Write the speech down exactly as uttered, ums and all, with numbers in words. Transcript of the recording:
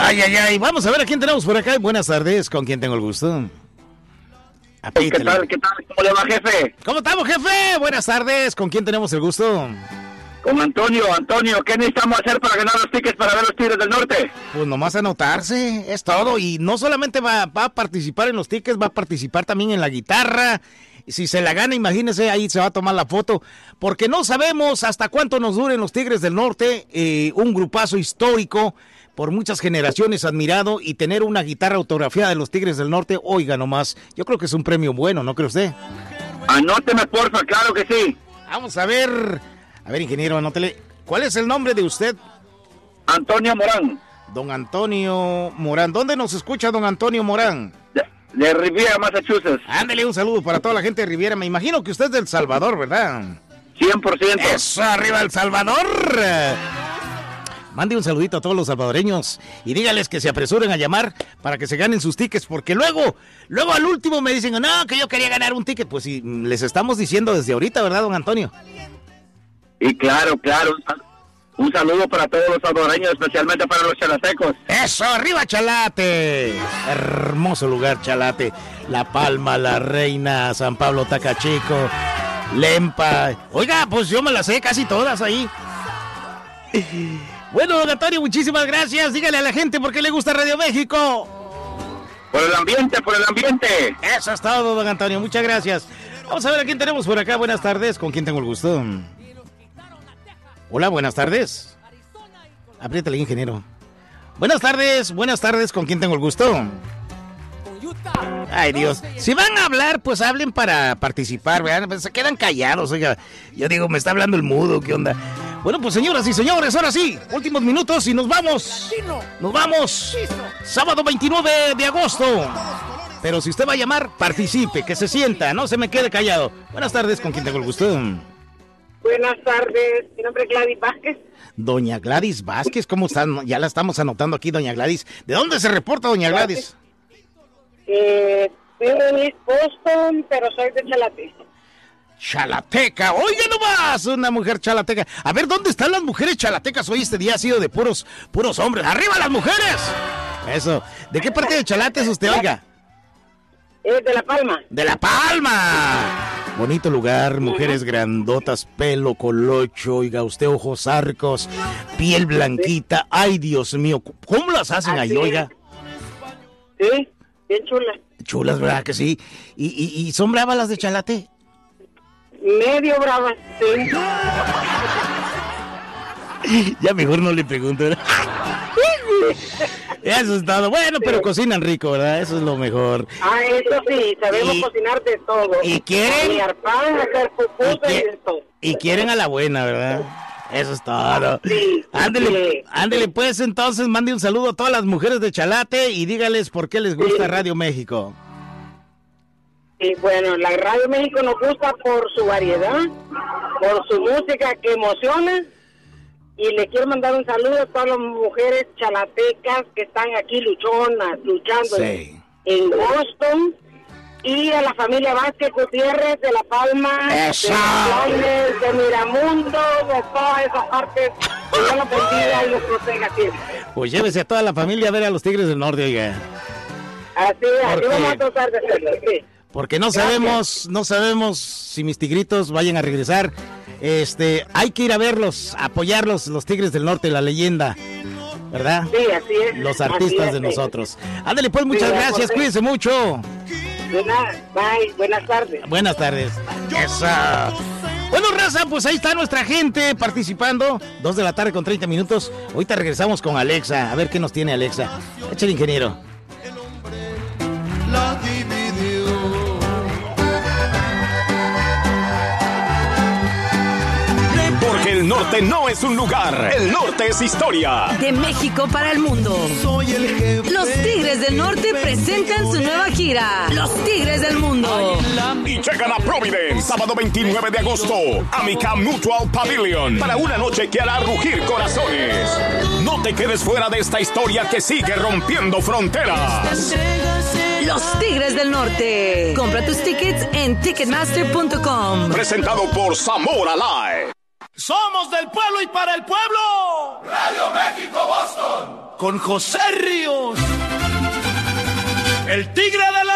Ay, ay, ay, vamos a ver a quién tenemos por acá. Buenas tardes, ¿con quién tengo el gusto? Apítele. ¿Qué tal, qué tal? ¿Cómo le va, jefe? ¿Cómo estamos, jefe? Buenas tardes, ¿con quién tenemos el gusto? Con Antonio. Antonio, ¿qué necesitamos hacer para ganar los tickets para ver los Tigres del Norte? Pues nomás anotarse, es todo. Y no solamente va, va a participar en los tickets, va a participar también en la guitarra. Si se la gana, imagínese, ahí se va a tomar la foto. Porque no sabemos hasta cuánto nos duren los Tigres del Norte. Eh, un grupazo histórico, por muchas generaciones admirado. Y tener una guitarra autografiada de los Tigres del Norte, oiga nomás. Yo creo que es un premio bueno, ¿no cree usted? Anóteme, porfa, claro que sí. Vamos a ver. A ver, ingeniero, anótele. ¿Cuál es el nombre de usted? Antonio Morán. Don Antonio Morán. ¿Dónde nos escucha don Antonio Morán? De, de Riviera, Massachusetts. Ándale, un saludo para toda la gente de Riviera. Me imagino que usted es del Salvador, ¿verdad? cien por ciento. ¡Eso, arriba El Salvador! Mande un saludito a todos los salvadoreños y dígales que se apresuren a llamar para que se ganen sus tickets, porque luego, luego al último me dicen, no, que yo quería ganar un ticket. Pues sí, les estamos diciendo desde ahorita, ¿verdad, don Antonio? Y claro, claro, un saludo para todos los salvadoreños, especialmente para los chalatecos. ¡Eso, arriba Chalate! Hermoso lugar, Chalate. La Palma, La Reina, San Pablo Tacachico, Lempa. Oiga, pues yo me las sé casi todas ahí. Bueno, don Antonio, muchísimas gracias. Dígale a la gente por qué le gusta Radio México. Por el ambiente, por el ambiente. Eso es todo, don Antonio, muchas gracias. Vamos a ver a quién tenemos por acá. Buenas tardes, ¿con quién tengo el gusto? Hola, buenas tardes. Apriétale, ingeniero. Buenas tardes, buenas tardes, ¿con quién tengo el gusto? Ay, Dios. Si van a hablar, pues hablen para participar, ¿verdad? Pues se quedan callados, oiga. Yo digo, me está hablando el mudo, ¿qué onda? Bueno, pues señoras y señores, ahora sí, últimos minutos y nos vamos. Nos vamos. Sábado veintinueve de agosto. Pero si usted va a llamar, participe, que se sienta, no se me quede callado. Buenas tardes, ¿con quién tengo el gusto? Buenas tardes, mi nombre es Gladys Vázquez. Doña Gladys Vázquez, ¿cómo están? Ya la estamos anotando aquí, doña Gladys. ¿De dónde se reporta, doña Gladys? Eh, vivo en East Boston, pero soy de Chalate. Chalateca, oiga nomás, una mujer chalateca. A ver, ¿dónde están las mujeres chalatecas? Hoy este día ha sido de puros, puros hombres. ¡Arriba las mujeres! Eso. ¿De qué parte de Chalate es usted, oiga? Es de La Palma. ¡De La Palma! Bonito lugar, mujeres grandotas, pelo colocho, oiga usted, ojos arcos, piel blanquita. Ay, Dios mío, ¿cómo las hacen ahí, oiga? Sí, bien chulas. Chulas, ¿verdad que sí? ¿Y, y, y son bravas las de Chalate? Medio bravas, sí. Ya mejor no le pregunto, ¿verdad? Eso es todo. Bueno, pero cocinan rico, ¿verdad? Eso es lo mejor. Ah, eso sí, sabemos y, cocinar de todo. Y quieren... Hacer pan, hacer pupusas y, y de todo. Y quieren a la buena, ¿verdad? Eso es todo. Sí, ándele, sí. ándele pues, entonces, mande un saludo a todas las mujeres de Chalate y dígales por qué les gusta sí. Radio México. Y bueno, la Radio México nos gusta por su variedad, por su música que emociona. Y le quiero mandar un saludo a todas las mujeres chalatecas que están aquí luchonas, luchando sí. en, en Boston. Y a la familia Vázquez Gutiérrez de La Palma, ¡eso! de Flores, de Miramundo, de todas esas partes. Que Dios los bendiga y los proteja siempre. Pues llévese a toda la familia a ver a los Tigres del Norte, oiga. Así es, así vamos a tratar de hacerlo, sí. Porque no Gracias. sabemos, no sabemos si mis tigritos vayan a regresar. Este, hay que ir a verlos, apoyarlos, los Tigres del Norte, la leyenda, ¿verdad? Sí, así es. Los artistas es, de sí. nosotros. Ándale pues, muchas sí, gracias, cuídense mucho. De nada, bye, buenas tardes. Buenas tardes. Esa. Bueno, raza, pues ahí está nuestra gente participando. Dos de la tarde con treinta minutos. Ahorita regresamos con Alexa, a ver qué nos tiene Alexa. Echa el ingeniero. La dividió. Porque el norte no es un lugar, el norte es historia. De México para el mundo. Soy el jefe. Los Tigres del Norte presentan su nueva gira, Los Tigres del Mundo. Y llegan a Providence, sábado veintinueve de agosto, Amica Mutual Pavilion, para una noche que hará rugir corazones. No te quedes fuera de esta historia que sigue rompiendo fronteras. Los Tigres del Norte. Compra tus tickets en ticketmaster punto com. Presentado por Zamora Live. Somos del pueblo y para el pueblo. Radio México Boston. con José Ríos, el tigre del